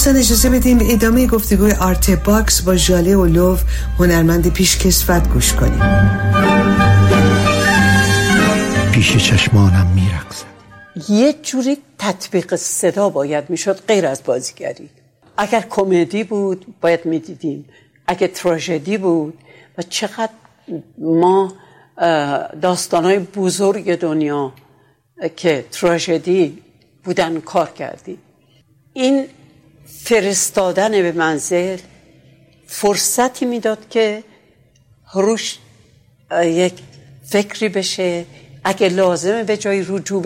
دوستان اجازه بدیم ادامه گفتگوی آرت باکس با ژاله اولوف، هنرمند پیشکسوت گوش کنیم. پیش چشمانم میرقصد. یه جوری تطبیق صدا باید میشد غیر از بازیگری. اگر کمدی بود باید میدیدیم، اگر تراژدی بود. و چقدر ما داستانهای بزرگ دنیا که تراژدی بودن کار کردیم. این فرستادن به منزل فرصتی میداد که روش یک فکری بشه، اگه لازمه به جای رجوع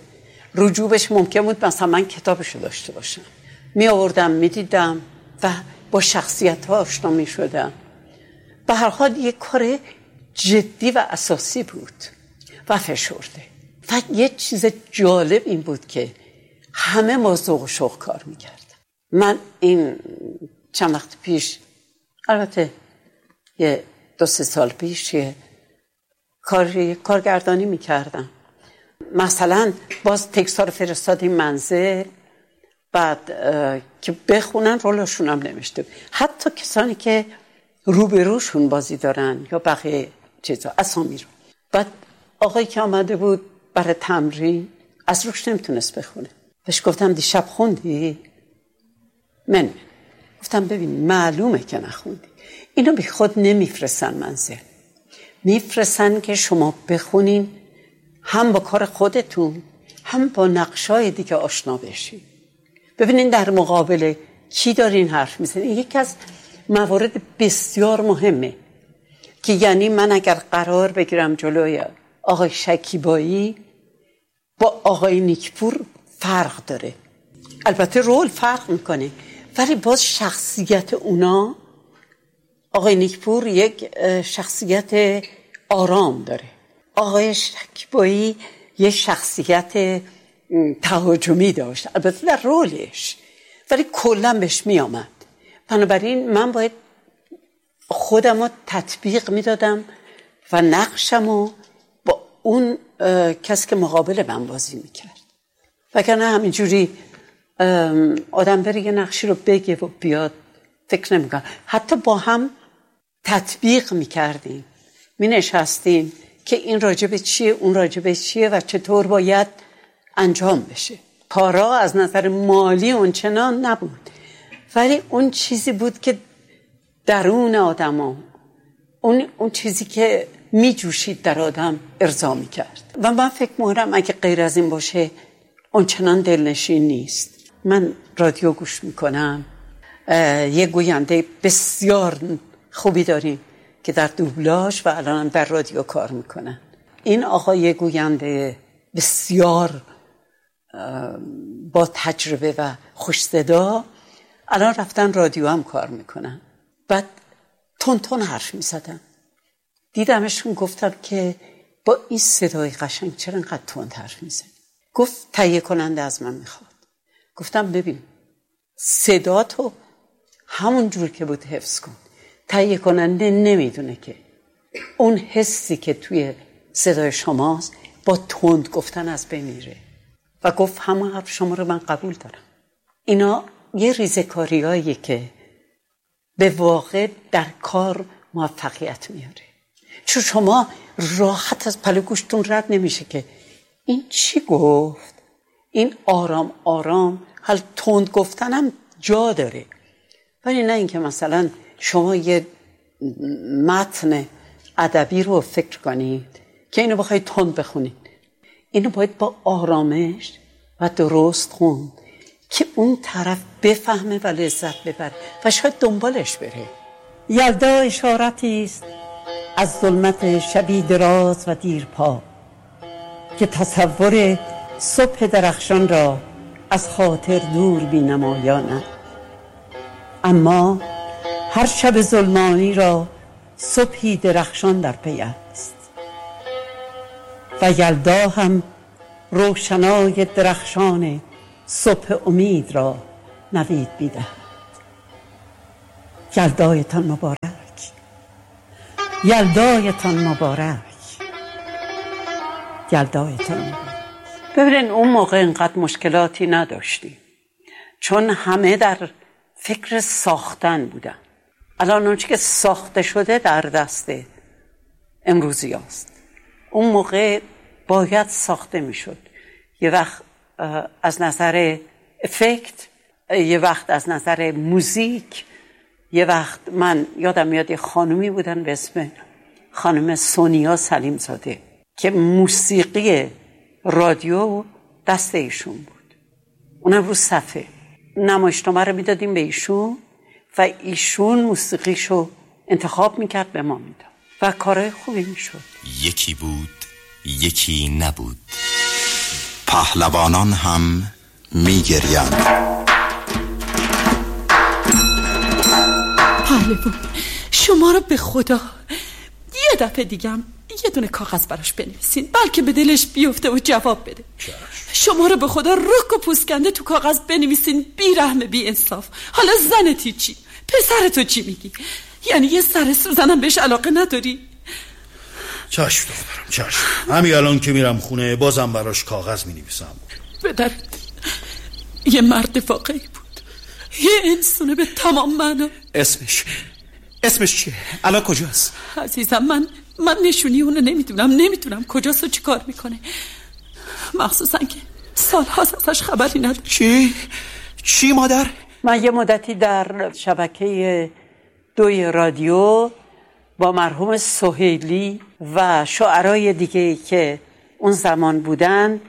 بشه ممکن بود مثلا من کتابشو داشته باشم، می آوردم می دیدم و با شخصیت ها آشنا می شدم. به هر حال یک کار جدی و اساسی بود و فشرده. و یه چیز جالب این بود که همه ما ذوق و شوق کار می کردم. من این چند وقت پیش، البته یه 2-3 سال پیش، کارگردانی می کردم. مثلا باز تکست ها رو فرستادیم منزل، بعد که بخونن رولشون هم نوشته، حتی کسانی که روبروشون بازی دارن یا بقیه چیزا اسامی رو. بعد آقایی که آمده بود برای تمرین از روش نمیتونست بخونه. بهش گفتم دیشب خوندی؟ من گفتم ببین معلومه که نخوندی. اینو بی خود نمیفرستن منزل، میفرستن که شما بخونین، هم با کار خودتون هم با نقشای دیگه آشنا بشین، ببینین در مقابل کی دارین حرف میزنین. یکی از موارد بسیار مهمه که یعنی من اگر قرار بگیرم جلوی آقای شکیبایی با آقای نیکپور فرق داره، البته رول فرق میکنه ولی باز شخصیت اونا، آقای نیکپور یک شخصیت آرام داره، آقای شکیبایی یک شخصیت تهاجمی داشت، البته در رولش، ولی کلا بهش می آمد. بنابراین من باید خودم رو تطبیق می دادم و نقشم رو با اون کسی که مقابل من بازی می کرد. وگرنه همینجوری آدم بره یه نقشی رو بگه و بیاد فکر نمی کنم. حتی با هم تطبیق می کردیم، می نشستیم که این راجبه چیه اون راجبه چیه و چطور باید انجام بشه. کارا از نظر مالی اونچنان نبود، ولی اون چیزی بود که درون آدم ها، اون چیزی که می جوشید در آدم ارضا می کرد. و من فکر می‌کنم اگه غیر از این باشه اونچنان دلنشین نیست. من رادیو گوش میکنم، یه گوینده بسیار خوبی داریم که در دوبلاژ و الان در رادیو کار میکنن. این آقای گوینده بسیار با تجربه و خوش صدا الان رفتن رادیو هم کار میکنن. بعد تون حرف میزدن، دیدمشون، گفتم که با این صدای قشنگ چرا انقدر تند حرف میزنی؟ گفت تهیه کننده از من میخواد. گفتم ببین صدا تو همون جور که بود حفظ کن، تهیه کننده نمیدونه که اون حسی که توی صدای شماست با تند گفتن از بین میره. و گفت همون حرف شما رو من قبول دارم. اینا یه ریزکاریایی که به واقع در کار موفقیت میاره، چون شما راحت از پلو گوشتون رد نمیشه که این چی گفت، این آرام آرام، حال تند گفتنم جا داره، ولی نه اینکه مثلا شما یه متن ادبی رو فکر کنید که اینو بخواید تند بخونید. اینو باید با آرامش و درست خوند که اون طرف بفهمه و لذت ببره و شاید دنبالش بره. یلدا اشارتی است از ظلمت شبی دراز و دیرپا که تصور صبح درخشان را از خاطر دور بی‌نمایاند، اما هر شب ظلمانی را صبحی درخشان در پی است و یلدا هم روشنای درخشان صبح امید را نوید می‌دهد. یلدایتان مبارک، یلدایتان مبارک، یلدایتان مبارک. ببینین اون موقع اینقدر مشکلاتی نداشتیم، چون همه در فکر ساختن بودن. الان اونچه که ساخته شده در دست امروزی است. اون موقع باید ساخته میشد. یه وقت از نظر افکت، یه وقت از نظر موزیک، یه وقت من یادم میاد یه خانومی بودن به اسم خانم سونیا سلیم زاده که موسیقی رادیو دست ایشون بود. اونم رو صفحه نمایشنامه رو میدادیم به ایشون و ایشون موسیقیشو انتخاب میکرد به ما میداد و کارهای خوبی میشد. یکی بود یکی نبود، پهلوانان هم میگریند. پهلوان شما رو به خدا یه دفعه دیگم یه دونه کاغذ براش بنویسین، بلکه به دلش بیفته و جواب بده. شما رو به خدا رک و پوسکنده تو کاغذ بنویسین، بی رحم بی انصاف. حالا زنتی چی؟ پسرتو چی میگی؟ یعنی یه سر سوزنم بهش علاقه نداری؟ چشم دخترم چشم. همین الان که میرم خونه بازم براش کاغذ مینویسم. بدر یه مرد واقعی بود، یه انسونه به تمام معنا. اسمش چیه؟ الان کجاست؟ عزیزم من نشونی اونو نمیدونم کجاست و چی کار میکنه، مخصوصا که سال هاست ازش خبری نداره. چی مادر؟ من یه مدتی در شبکه 2 رادیو با مرحوم سهیلی و شاعرای دیگه که اون زمان بودن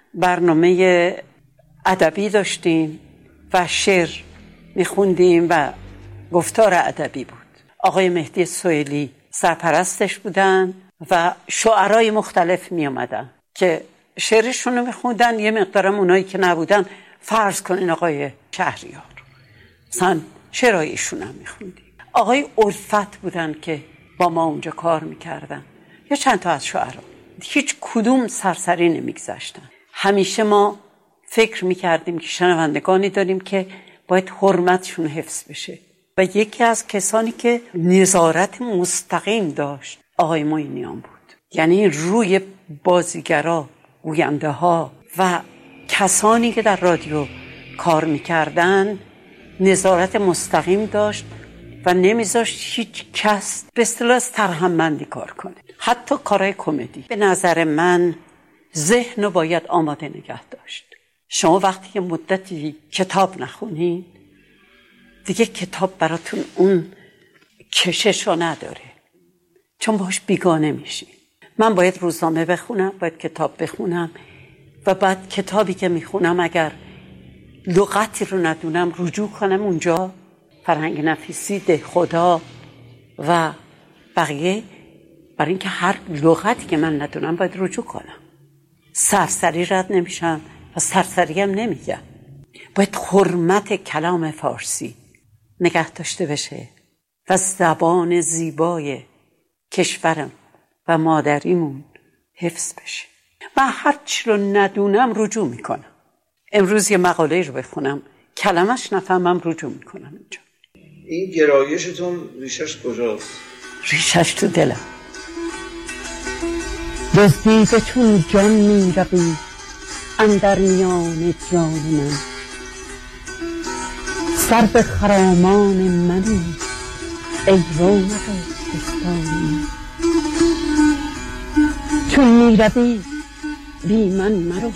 برنامه ادبی داشتیم و شعر میخوندیم و گفتار ادبی بود. آقای مهدی سهیلی سرپرستش بودن و شاعرای مختلف می اومدن که شعرشون رو میخوندن. یه مقدارم اونایی که نبودن، فرض کنین آقای شهریار، مثلا شعرهای ایشون هم میخوندیم. آقای الفت بودن که با ما اونجا کار میکردن، یا چند تا از شاعرها. هیچ کدوم سرسری نمیگذاشتن. همیشه ما فکر میکردیم که شنوندگانی داریم که باید حرمتشون حفظ بشه و یکی از کسانی که نظارت مستقیم داشت آقای معینیان بود. یعنی روی بازیگرا، گوینده ها و کسانی که در رادیو کار میکردن نظارت مستقیم داشت و نمیذاشت هیچ کس به اصطلاح سرهمبندی کار کنه، حتی کارهای کمدی. به نظر من ذهن رو باید آماده نگه داشت. شما وقتی که مدتی کتاب نخونید دیگه کتاب براتون اون کشش رو نداره، چون باش بیگانه میشی. من باید روزنامه بخونم، باید کتاب بخونم و بعد کتابی که میخونم اگر لغتی رو ندونم رجوع کنم اونجا، فرهنگ نفیسی، ده خدا و بقیه، برای اینکه هر لغتی که من ندونم باید رجوع کنم. سرسری رد نمیشم و سرسری هم نمیگم. باید حرمت کلام فارسی نگه داشته بشه و زبان زیبای کشورم و مادریمون حفظ بشه. من هر چی رو ندونم رجوع میکنم. امروز یه مقاله رو بخونم کلمش نفهمم رجوع میکنم اینجا. این گرایشتون ریشش کجاست؟ ریشش تو دلم. دزدیده چون جان میروی اندر میان جان من، سر به خرامان منی ای رونق بستان من. چون میروی بی من مرو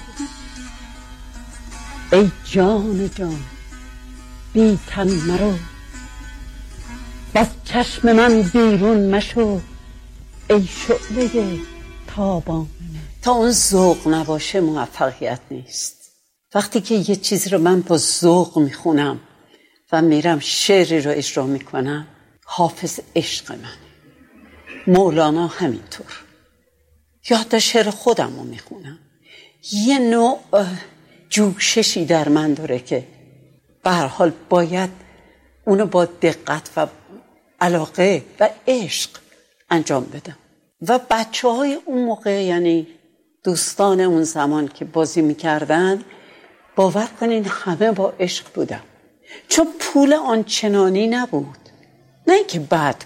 ای جان جان، بی تن مرو بس چشم من بیرون مشو ای شعله تابان. تا اون ذوق نباشه موفقیت نیست. وقتی که یه چیزی رو من با ذوق میخونم و میرم شعری رو اجرا میکنم، حافظ عشق من، مولانا همینطور، یا حتی شعر خودم رو میخونم، یه نوع جوششی در من داره که به هر حال باید اونو با دقت و علاقه و عشق انجام بدم. و بچه های اون موقع، یعنی دوستان اون زمان که بازی میکردن، باور کنین همه با عشق بودن، چون پول آنچنانی نبود. نه اینکه بد